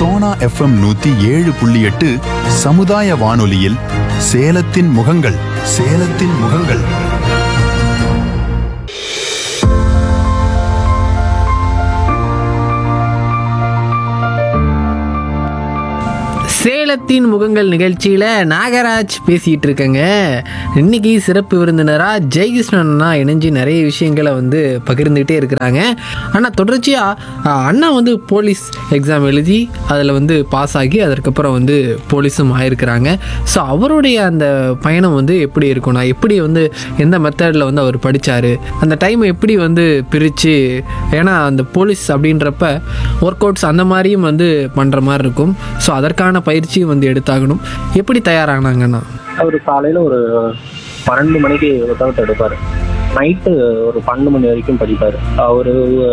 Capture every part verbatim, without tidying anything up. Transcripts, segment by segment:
Sona FM நூத்தி ஏழு புள்ளி எட்டு சமுதாய வானொலியில் சேலத்தின் முகங்கள் சேலத்தின் முகங்கள். சேலத்தின் முகங்கள் நிகழ்ச்சியில் நாகராஜ் பேசிகிட்டு இருக்கேங்க. இன்னைக்கு சிறப்பு விருந்தினராக ஜெயகிருஷ்ணன்னா இணைஞ்சு நிறைய விஷயங்களை வந்து பகிர்ந்துக்கிட்டே இருக்கிறாங்க. ஆனால் தொடர்ச்சியாக அண்ணா வந்து போலீஸ் எக்ஸாம் எழுதி அதில் வந்து பாஸ் ஆகி அதற்கப்புறம் வந்து போலீஸும் ஆயிருக்கிறாங்க. ஸோ அவருடைய அந்த பயணம் வந்து எப்படி இருக்கும்னா, எப்படி வந்து எந்த மெத்தடில் வந்து அவர் படித்தார், அந்த டைமை எப்படி வந்து பிரித்து, ஏன்னா அந்த போலீஸ் அப்படின்றப்ப ஒர்க் அவுட்ஸ் அந்த மாதிரியும் வந்து பண்ணுற மாதிரி இருக்கும். ஸோ அதற்கான பயிற்சியும் வந்து எடுத்தாகணும். எப்படி தயாரானாங்கன்னா, அவர் காலையில் ஒரு பன்னெண்டு மணிக்கு ஒர்க் அவுட் எடுப்பார், நைட்டு ஒரு பன்னெண்டு மணி வரைக்கும் படிப்பார். அவர்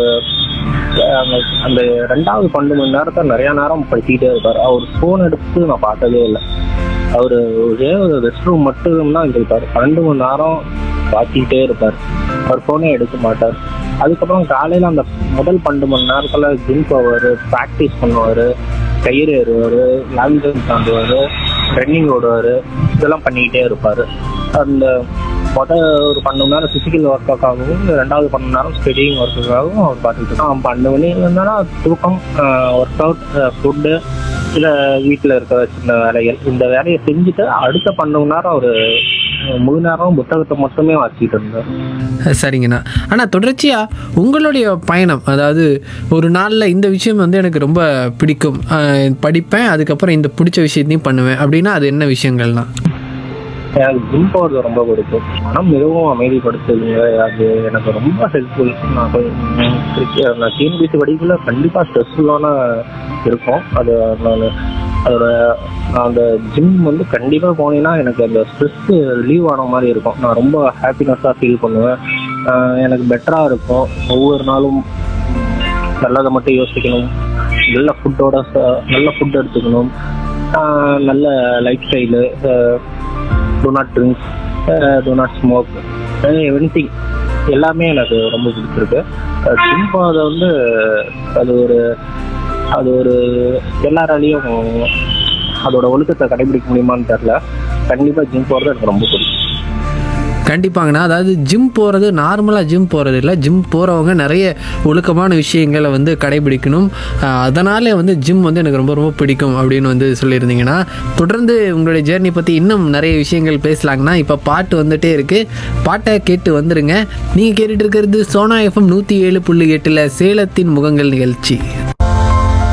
அந்த ரெண்டாவது பன்னெண்டு மணி நேரத்தை நிறையா நேரம் படிச்சுக்கிட்டே இருப்பார். அவர் ஃபோன் எடுத்து நான் பார்த்ததே இல்லை. அவர் ஒரே ஒரு ரெஸ்ட் ரூம் மட்டும் தான் இருப்பார். பன்னெண்டு மணி நேரம் பார்த்துக்கிட்டே இருப்பார். அவர் ஃபோனே எடுக்க மாட்டார். அதுக்கப்புறம் காலையில் அந்த முதல் பன்னெண்டு மணி நேரத்தில் ஜிம் போவார், ப்ராக்டிஸ் பண்ணுவார், கயிறு ஏறுவார், லாங் ஜம்ப் தாண்டுவார், ரன்னிங் ஓடுவார், இதெல்லாம் பண்ணிக்கிட்டே இருப்பார். அந்த மொதல் ஒரு பன்னெண்டு நேரம் ஃபிசிக்கல் ஒர்க்காகவும் ரெண்டாவது பன்னெண்டு நேரம் ஸ்டடிங் ஒர்க்குக்காகவும் அவர் பார்த்துக்கிட்டு இருக்கோம். அவன் பன்னெண்டு மணி இருந்தாலும் தூக்கம், ஒர்க் அவுட், ஃபுட்டு, இல்லை வீட்டில் இருக்கிற சின்ன வேலைகள், இந்த வேலையை செஞ்சுட்டு அடுத்த பன்னெண்டு நேரம் ஒரு முழு நேரம் புத்தகத்தை மட்டுமே வாசிக்கிட்டு இருந்தார். சரிங்கண்ணா. ஆனால் தொடர்ச்சியாக உங்களுடைய பயணம், அதாவது ஒரு நாளில் இந்த விஷயம் வந்து எனக்கு ரொம்ப பிடிக்கும், படிப்பேன், அதுக்கப்புறம் இந்த பிடிச்ச விஷயத்தையும் பண்ணுவேன் அப்படின்னா அது என்ன விஷயங்கள்னா? எனக்கு ஜிம் போகிறது ரொம்ப பிடிக்கும். மனம் மிகவும் அமைதிப்படுத்துதுங்க. அது எனக்கு ரொம்ப ஹெல்ப்ஃபுல். நான் நான் டிஎன்பிசி படிக்கல கண்டிப்பாக ஸ்ட்ரெஸ்ஃபுல்லான இருக்கும். அது நான் அதோட நான் அந்த ஜிம் வந்து கண்டிப்பாக போனேன்னா எனக்கு அந்த ஸ்ட்ரெஸ்ஸு ரிலீவ் ஆன மாதிரி இருக்கும். நான் ரொம்ப ஹாப்பினஸ்ஸாக ஃபீல் பண்ணுவேன். எனக்கு பெட்டராக இருக்கும். ஒவ்வொரு நாளும் நல்லதை மட்டும் யோசிக்கணும், நல்ல ஃபுட்டோட நல்ல ஃபுட் எடுத்துக்கணும், நல்ல life style, two not drinks, two not smoke, everything எல்லாமே எனக்கு ரொம்ப பிடிச்சிருக்கு. ஜிம் போகிறத வந்து அது ஒரு அது ஒரு எல்லாராலையும் அதோட ஒழுக்கத்தை கடைபிடிக்க முடியுமான்னு தெரில. கண்டிப்பாக ஜிம் போகிறது எனக்கு ரொம்ப பிடிக்கும். கண்டிப்பாங்கண்ணா. அதாவது ஜிம் போகிறது நார்மலாக ஜிம் போகிறது இல்லை, ஜிம் போகிறவங்க நிறைய ஒழுக்கமான விஷயங்களை வந்து கடைபிடிக்கணும். அதனால் வந்து ஜிம் வந்து எனக்கு ரொம்ப ரொம்ப பிடிக்கும் அப்படின்னு வந்து சொல்லியிருந்தீங்கன்னா, தொடர்ந்து உங்களுடைய ஜேர்னி பற்றி இன்னும் நிறைய விஷயங்கள் பேசலாங்கண்ணா. இப்போ பாட்டு வந்துகிட்டே இருக்குது, பாட்டை கேட்டு வந்துடுங்க. நீங்கள் கேட்டுட்டு இருக்கிறது சோனா எஃப்எம் நூற்றி ஏழு புள்ளி எட்டில் சேலத்தின் முகங்கள் நிகழ்ச்சி.